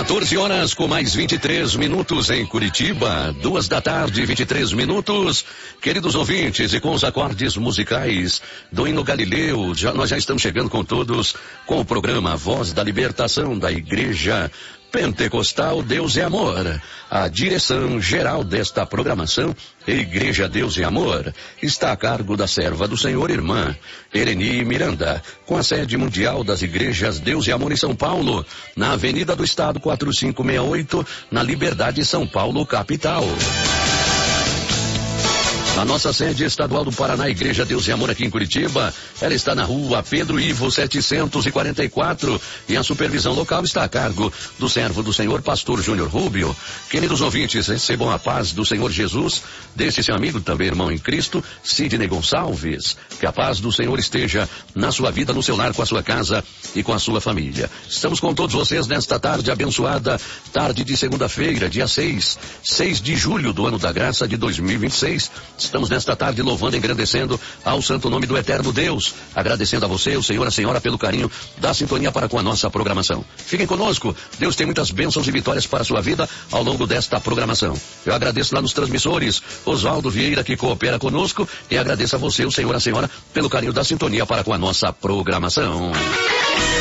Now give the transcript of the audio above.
14 horas com mais 23 minutos em Curitiba, 2 da tarde, 23 minutos. Queridos ouvintes, e com os acordes musicais do hino Galileu, nós já estamos chegando com todos com o programa Voz da Libertação da Igreja Pentecostal Deus e Amor. A direção geral desta programação, Igreja Deus e Amor, está a cargo da serva do Senhor, irmã Ereni Miranda, com a sede mundial das Igrejas Deus e Amor em São Paulo, na Avenida do Estado 4568, na Liberdade, São Paulo, capital. A nossa sede estadual do Paraná, Igreja Deus e Amor aqui em Curitiba, ela está na rua Pedro Ivo 744 e a supervisão local está a cargo do servo do Senhor, pastor Júnior Rubio. Queridos ouvintes, recebam a paz do Senhor Jesus, deste seu amigo também irmão em Cristo, Sidney Gonçalves. Que a paz do Senhor esteja na sua vida, no seu lar, com a sua casa e com a sua família. Estamos com todos vocês nesta tarde abençoada, tarde de segunda-feira, dia 6 de julho do ano da graça de 2026. Estamos nesta tarde louvando e engrandecendo ao santo nome do eterno Deus, agradecendo a você, o Senhor, a senhora, pelo carinho da sintonia para com a nossa programação. Fiquem conosco, Deus tem muitas bênçãos e vitórias para a sua vida ao longo desta programação. Eu agradeço lá nos transmissores, Oswaldo Vieira, que coopera conosco, e agradeço a você, o Senhor, a senhora, pelo carinho da sintonia para com a nossa programação.